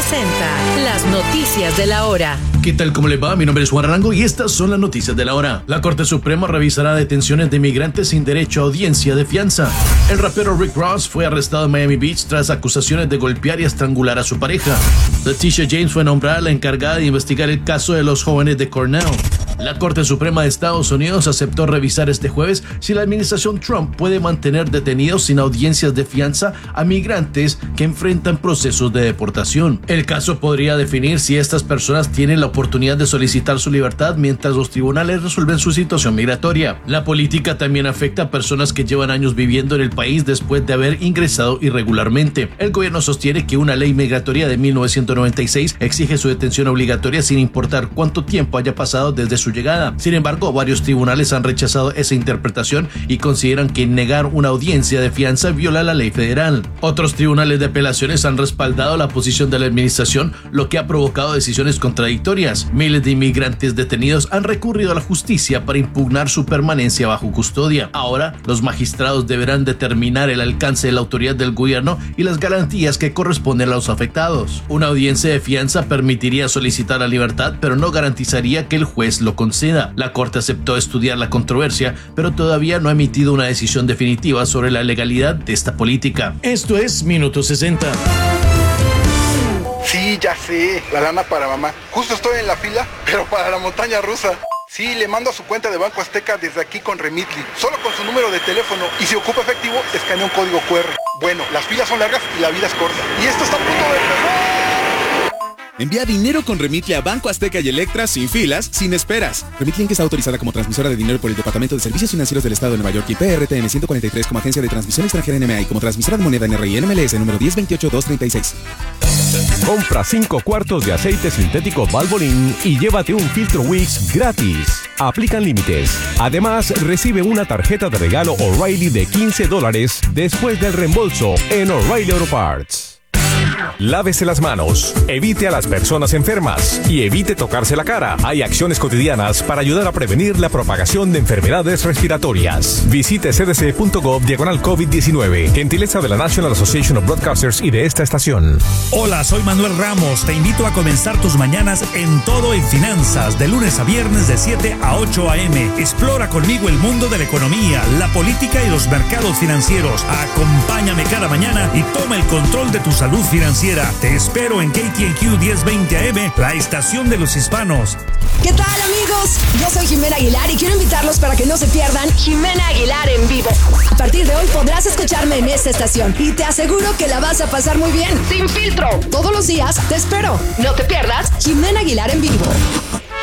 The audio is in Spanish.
presenta las noticias de la hora. ¿Qué tal? ¿Cómo les va? Mi nombre es Juan Arango y estas son las noticias de la hora. La Corte Suprema revisará detenciones de migrantes sin derecho a audiencia de fianza. El rapero Rick Ross fue arrestado en Miami Beach tras acusaciones de golpear y estrangular a su pareja. Leticia James fue nombrada la encargada de investigar el caso de los jóvenes de Cornell. La Corte Suprema de Estados Unidos aceptó revisar este jueves si la administración Trump puede mantener detenidos sin audiencias de fianza a migrantes que enfrentan procesos de deportación. El caso podría definir si estas personas tienen la oportunidad de solicitar su libertad mientras los tribunales resuelven su situación migratoria. La política también afecta a personas que llevan años viviendo en el país después de haber ingresado irregularmente. El gobierno sostiene que una ley migratoria de 1996 exige su detención obligatoria sin importar cuánto tiempo haya pasado desde su llegada. Sin embargo, varios tribunales han rechazado esa interpretación y consideran que negar una audiencia de fianza viola la ley federal. Otros tribunales de apelaciones han respaldado la posición de la administración, lo que ha provocado decisiones contradictorias. Miles de inmigrantes detenidos han recurrido a la justicia para impugnar su permanencia bajo custodia. Ahora, los magistrados deberán determinar el alcance de la autoridad del gobierno y las garantías que corresponden a los afectados. Una audiencia de fianza permitiría solicitar la libertad, pero no garantizaría que el juez lo conceda. La Corte aceptó estudiar la controversia, pero todavía no ha emitido una decisión definitiva sobre la legalidad de esta política. Esto es Minuto 60. Sí, ya sé, la lana para mamá. Justo estoy en la fila, pero para la montaña rusa. Sí, le mando a su cuenta de Banco Azteca desde aquí con Remitly, solo con su número de teléfono, y si ocupa efectivo, escanea un código QR. Bueno, las filas son largas y la vida es corta. Y esto está a punto de empezar. Envía dinero con Remitly a Banco Azteca y Electra sin filas, sin esperas. Remitly Inc. está autorizada como transmisora de dinero por el Departamento de Servicios Financieros del Estado de Nueva York y PRTN 143 como agencia de transmisión extranjera NMA y como transmisora de moneda NRI NMLS número 1028236. Compra 5 cuartos de aceite sintético Valvoline y llévate un filtro Wix gratis. Aplican límites. Además, recibe una tarjeta de regalo O'Reilly de $15 después del reembolso en O'Reilly Auto Parts. Lávese las manos, evite a las personas enfermas y evite tocarse la cara. Hay acciones cotidianas para ayudar a prevenir la propagación de enfermedades respiratorias. Visite cdc.gov/COVID-19. Gentileza de la National Association of Broadcasters y de esta estación. Hola, soy Manuel Ramos. Te invito a comenzar tus mañanas en Todo en Finanzas, de lunes a viernes de 7 a 8 a.m. Explora conmigo el mundo de la economía, la política y los mercados financieros. Acompáñame cada mañana y toma el control de tu salud financiera. Te espero en KTNQ 1020 AM, la estación de los hispanos. ¿Qué tal, amigos? Yo soy Jimena Aguilar y quiero invitarlos para que no se pierdan Jimena Aguilar en vivo. A partir de hoy podrás escucharme en esta estación y te aseguro que la vas a pasar muy bien. Sin filtro. Todos los días te espero. No te pierdas Jimena Aguilar en vivo.